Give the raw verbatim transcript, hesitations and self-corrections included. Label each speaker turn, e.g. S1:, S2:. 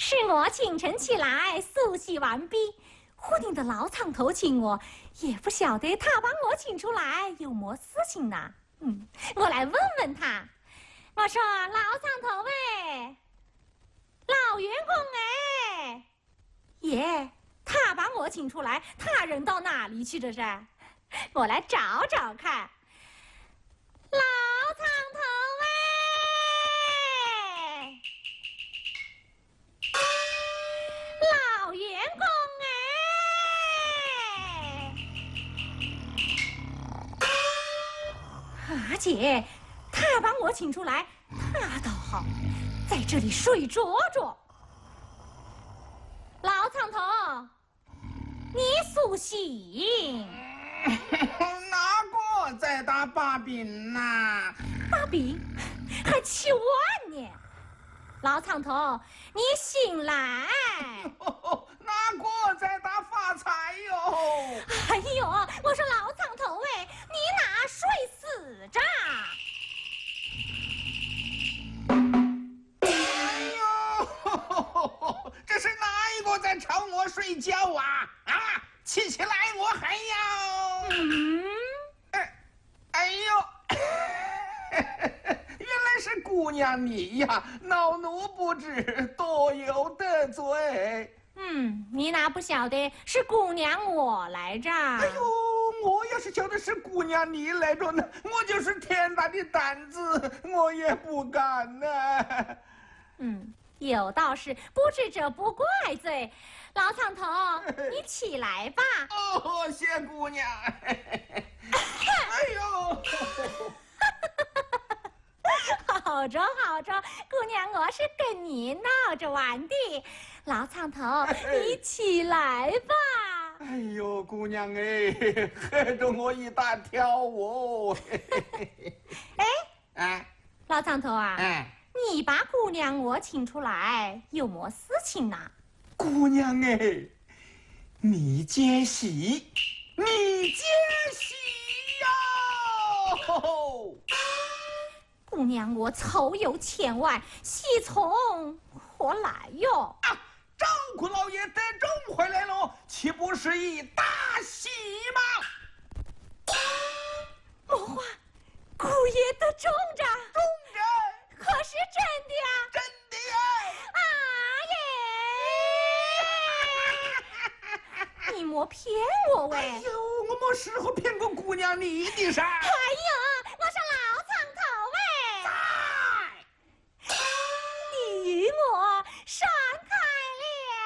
S1: 是我清晨起来梳洗完毕，忽听得老苍头请我，也不晓得他把我请出来有么事情呢？嗯，我来问问他。我说老苍头喂，老员工哎，爷，他把我请出来，他人到哪里去了噻？我来找找看。老苍头喂，老员工哎，阿姐，他把我请出来，那倒好，在这里睡着着。老苍头，你苏醒。
S2: 哪个在打把柄呐？
S1: 把柄还七万呢！老苍头，你醒来！
S2: 哪个在打发财哟？
S1: 哎呦，我说老苍头喂，你哪睡死着？
S2: 哎呦，这是哪一个在吵我睡觉啊？啊！起起来，我还要……
S1: 嗯，
S2: 哎，哎呦，原来是姑娘你呀！恼怒不知，多有得罪。
S1: 嗯，你哪不晓得是姑娘我来着？
S2: 哎呦，我要是晓得是姑娘你来着呢，我就是天大的胆子，我也不敢呢。
S1: 嗯，有道是不知者不怪罪。老苍头，你起来吧。
S2: 哦，谢姑娘。哎呦，
S1: 好着好着，姑娘我是跟你闹着玩的。老苍头，你起来吧。
S2: 哎呦，姑娘哎，吓着我一大跳哦。
S1: 哎，
S2: 哎，
S1: 老苍头啊，
S2: 哎，
S1: 你把姑娘我请出来，有么事情呢？
S2: 姑娘哎，你接喜，你接喜哟！
S1: 姑娘我仇有千万，喜从何来哟？
S2: 啊，张姑老爷得中回来了，岂不是一大喜吗？
S1: 莫话，姑爷得中着，
S2: 中着，
S1: 可是真的啊？
S2: 真的呀！
S1: 啊耶！你莫骗我喂！
S2: 哎呦，我么时候骗过姑娘你的噻？
S1: 哎呦，